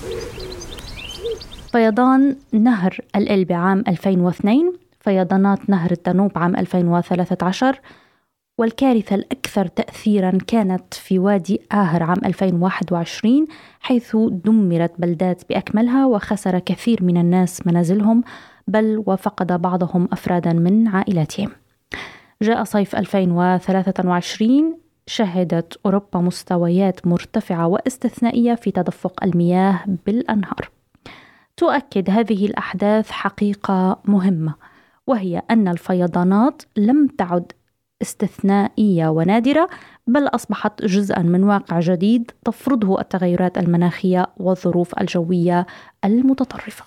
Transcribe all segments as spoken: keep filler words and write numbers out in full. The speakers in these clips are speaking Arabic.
فيضان نهر الإلب عام ألفين واثنين، فيضانات نهر الدانوب عام ألفين وثلاثة عشر، والكارثة الأكثر تأثيراً كانت في وادي آهر عام ألفين وواحد وعشرين، حيث دمرت بلدات بأكملها وخسر كثير من الناس منازلهم، بل وفقد بعضهم أفرادا من عائلاتهم. جاء صيف ألفين وثلاثة وعشرين شهدت أوروبا مستويات مرتفعة واستثنائية في تدفق المياه بالأنهار. تؤكد هذه الأحداث حقيقة مهمة، وهي أن الفيضانات لم تعد استثنائية ونادرة، بل أصبحت جزءاً من واقع جديد تفرضه التغيرات المناخية والظروف الجوية المتطرفة.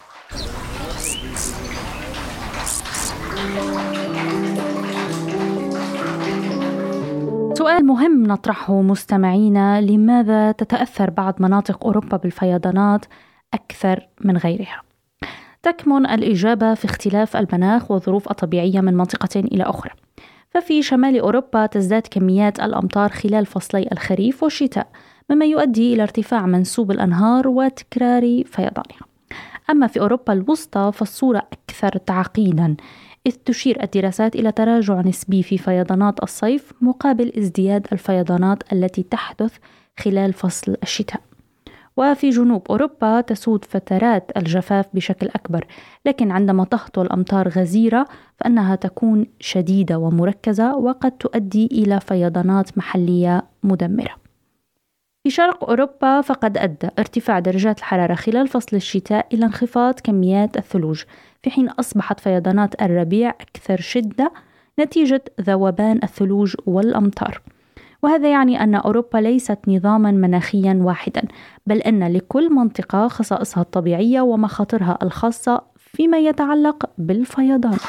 سؤال مهم نطرحه مستمعينا: لماذا تتأثر بعض مناطق أوروبا بالفيضانات أكثر من غيرها؟ تكمن الإجابة في اختلاف المناخ والظروف الطبيعية من منطقة إلى أخرى. ففي شمال أوروبا تزداد كميات الأمطار خلال فصلي الخريف والشتاء، مما يؤدي إلى ارتفاع منسوب الأنهار وتكرار فيضانها. أما في أوروبا الوسطى فالصورة أكثر تعقيدا، إذ تشير الدراسات إلى تراجع نسبي في فيضانات الصيف مقابل ازدياد الفيضانات التي تحدث خلال فصل الشتاء. وفي جنوب أوروبا تسود فترات الجفاف بشكل أكبر، لكن عندما تهطل أمطار غزيرة فإنها تكون شديدة ومركزة وقد تؤدي إلى فيضانات محلية مدمرة. في شرق أوروبا فقد أدى ارتفاع درجات الحرارة خلال فصل الشتاء إلى انخفاض كميات الثلوج، في حين أصبحت فيضانات الربيع أكثر شدة نتيجة ذوبان الثلوج والأمطار. وهذا يعني أن أوروبا ليست نظاماً مناخياً واحداً، بل أن لكل منطقة خصائصها الطبيعية ومخاطرها الخاصة فيما يتعلق بالفيضانات.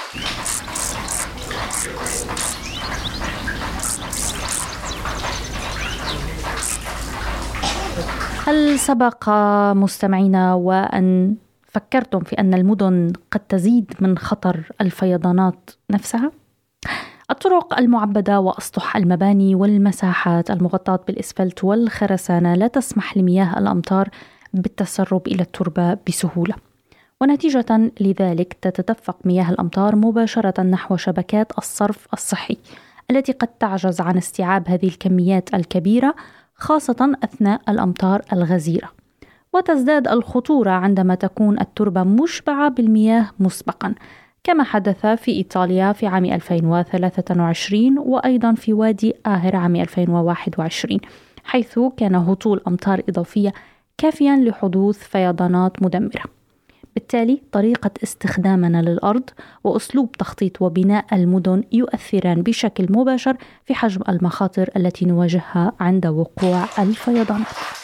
هل سبق مستمعينا وأن فكرتم في أن المدن قد تزيد من خطر الفيضانات نفسها؟ الطرق المعبدة وأسطح المباني والمساحات المغطاة بالإسفلت والخرسانة لا تسمح لمياه الأمطار بالتسرب إلى التربة بسهولة، ونتيجة لذلك تتدفق مياه الأمطار مباشرة نحو شبكات الصرف الصحي التي قد تعجز عن استيعاب هذه الكميات الكبيرة، خاصة أثناء الأمطار الغزيرة. وتزداد الخطورة عندما تكون التربة مشبعة بالمياه مسبقا، كما حدث في إيطاليا في عام ألفين وثلاثة وعشرين، وأيضا في وادي آهر عام ألفين وواحد وعشرين، حيث كان هطول أمطار إضافية كافيا لحدوث فيضانات مدمرة. بالتالي طريقة استخدامنا للأرض وأسلوب تخطيط وبناء المدن يؤثران بشكل مباشر في حجم المخاطر التي نواجهها عند وقوع الفيضانات.